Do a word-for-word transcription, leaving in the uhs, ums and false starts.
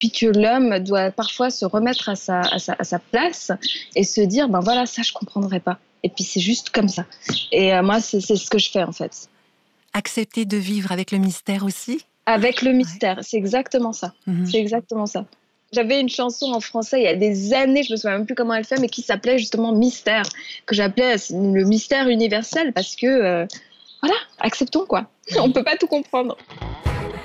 puis que l'homme doit parfois se remettre à sa, à sa, à sa place et se dire, ben voilà, ça je comprendrai pas. Et puis c'est juste comme ça. Et euh, moi, c'est, c'est ce que je fais en fait. Accepter de vivre avec le mystère aussi. Avec le Ouais. mystère, c'est exactement ça. Mhm. C'est exactement ça. J'avais une chanson en français il y a des années, je me souviens même plus comment elle fait, mais qui s'appelait justement Mystère, que j'appelais le mystère universel parce que, euh, voilà, acceptons quoi. On peut pas tout comprendre.